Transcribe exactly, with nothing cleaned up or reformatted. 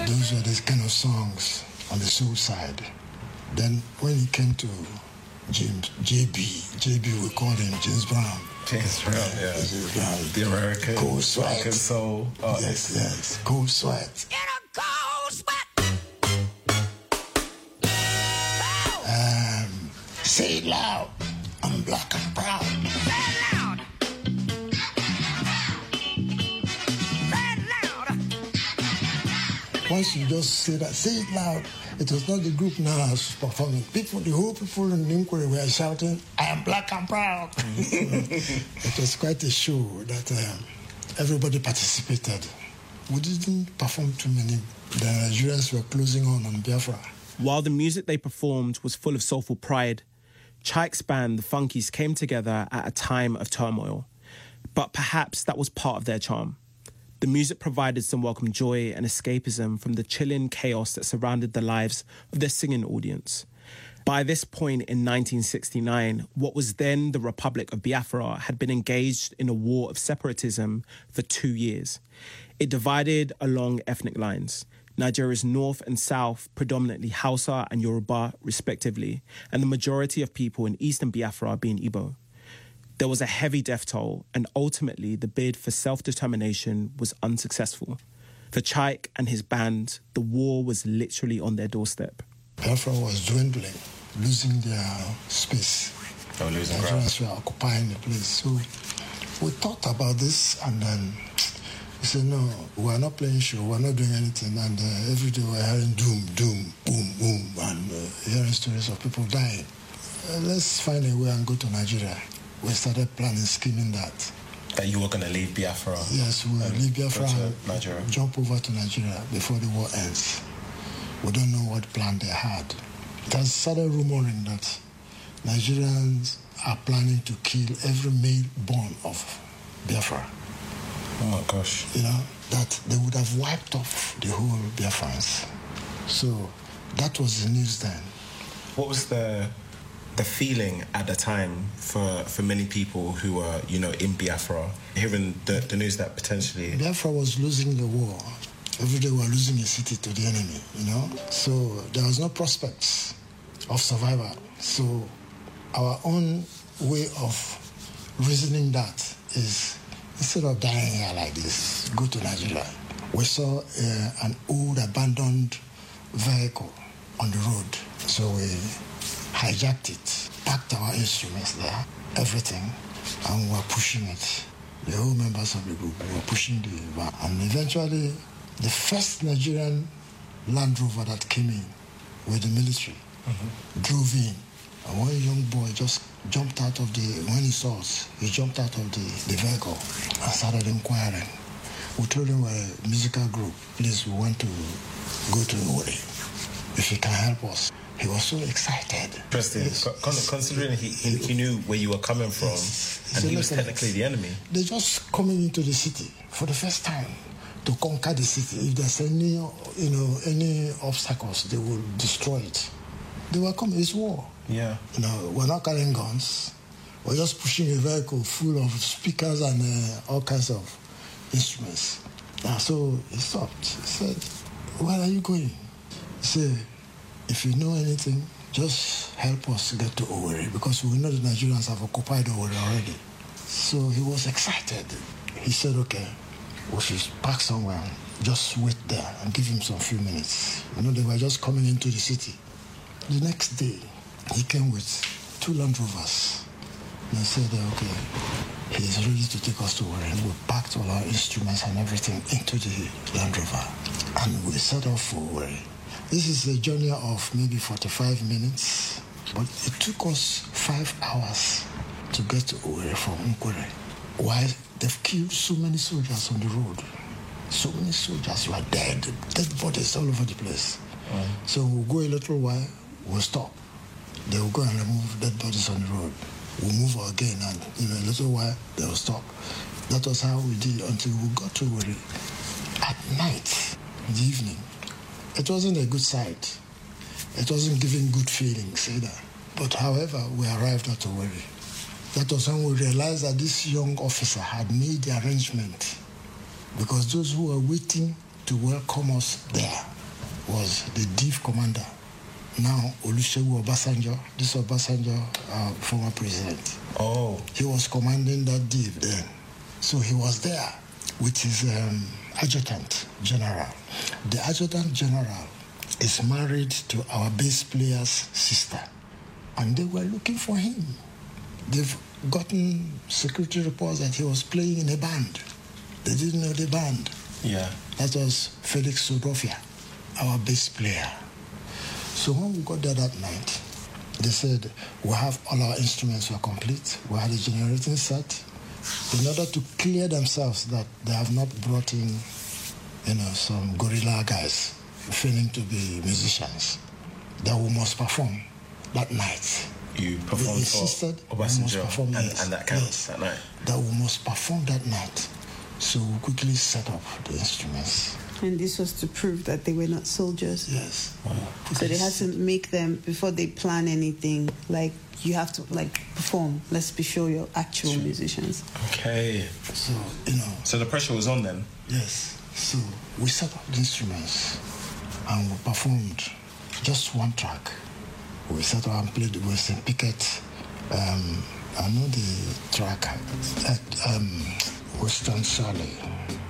Those were the kind of songs on the soul side. Then when he came to James, J B, J B we called him James Brown. James Brown, yeah. yeah. James Brown. The American. Cold Sweat. American soul. Oh, yes, yes. Cold Sweat. In a cold sweat. Um, say it loud. I'm black and proud. Say it loud. Say it loud. Once you just say that, say it loud. It was not the group now performing. People, the whole people in Inquiry were shouting, I am black and proud. It was quite a show that um, everybody participated. We didn't perform too many. The Nigerians were closing on on Biafra. While the music they performed was full of soulful pride, Chike's band, the Funkies, came together at a time of turmoil. But perhaps that was part of their charm. The music provided some welcome joy and escapism from the chilling chaos that surrounded the lives of their singing audience. By this point in nineteen sixty-nine, what was then the Republic of Biafra had been engaged in a war of separatism for two years. It divided along ethnic lines, Nigeria's north and south, predominantly Hausa and Yoruba, respectively, and the majority of people in eastern Biafra being Igbo. There was a heavy death toll, and ultimately the bid for self-determination was unsuccessful. For Chike and his band, the war was literally on their doorstep. Biafra was dwindling, losing their space. They were losing ground. Nigerians were occupying the place. So we thought about this, and then we said, no, we're not playing show, we're not doing anything, and uh, every day we're hearing doom, doom, boom, boom, and uh, hearing stories of people dying. Uh, let's find a way and go to Nigeria. We started planning, scheming that. That you were going to leave Biafra? Yes, we will leave Biafra and Nigeria. jump over to Nigeria before the war ends. We don't know what plan they had. It has started rumoring that Nigerians are planning to kill every male born of Biafra. Oh my gosh. You know, that they would have wiped off the whole Biafrans. So that was the news then. What was the the feeling at the time for, for many people who were, you know, in Biafra, hearing the, the news that potentially... Biafra was losing the war. Every day we were losing a city to the enemy, you know? So there was no prospects of survival. So our own way of reasoning that is, instead of dying here like this, go to Nigeria. We saw uh, an old abandoned vehicle on the road. So we hijacked it, packed our instruments there, everything, and we were pushing it. The whole members of the group were pushing the van. And eventually, the first Nigerian Land Rover that came in with the military mm-hmm. drove in. And one young boy just jumped out of the, when he saw us, he jumped out of the, the vehicle and started inquiring. We told him we're a musical group. Please, we want to go to Owerri. If he can help us. He was so excited. Interesting. Yes. Considering he, he, he knew where you were coming from, yes. and so he was technically the enemy. They're just coming into the city for the first time to conquer the city. If there's any, you know, any obstacles, they will destroy it. They were coming. It's war. Yeah. You know, we're not carrying guns. We're just pushing a vehicle full of speakers and uh, all kinds of instruments. And so he stopped. He said, "Where are you going?" He said, "If you know anything, just help us get to Owerri, because we know the Nigerians have occupied Owerri already." So he was excited. He said, "Okay, we should park somewhere, just wait there and give him some few minutes." You know, they were just coming into the city. The next day, he came with two Land Rovers. And he said, "Okay, he's ready to take us to Owerri." We packed all our instruments and everything into the Land Rover, and we set off for Owerri. This is a journey of maybe forty-five minutes, but it took us five hours to get to Owerri from Nkwere. Why? They've killed so many soldiers on the road. So many soldiers were dead, dead bodies all over the place. Mm. So we'll go a little while, we'll stop. They will go and remove dead bodies on the road. We'll move again, and in a little while, they will stop. That was how we did until we got to Owerri. At night, in the evening, it wasn't a good sight. It wasn't giving good feelings either. But however, we arrived at Owerri. That was when we realized that this young officer had made the arrangement, because those who were waiting to welcome us there was the D I F commander. Now, Olusegun Obasanjo, this Obasanjo, uh, former president. Oh. He was commanding that D I F then. So he was there with his um, adjutant general. The adjutant general is married to our bass player's sister. And they were looking for him. They've gotten security reports that he was playing in a band. They didn't know the band. Yeah. That was Felix Sodofia, our bass player. So when we got there that night, they said, we have all our instruments were complete. We had a generating set. In order to clear themselves that they have not brought in, you know, some guerrilla guys feigning to be musicians, that we must perform that night. You performed They insisted for we must Obasanjo perform, and, yes, and that counts yes, that night. that we must perform that night. So we quickly set up the instruments. And this was to prove that they were not soldiers. Yes. So they had to make them, before they plan anything, like, you have to, like, perform. Let's be sure you're actual sure. musicians. Okay. So, you know. So the pressure was on then? Yes. So we set up the instruments and we performed just one track. We set up and played with Saint Pickett. Um, I know the track at um, Western Charlie.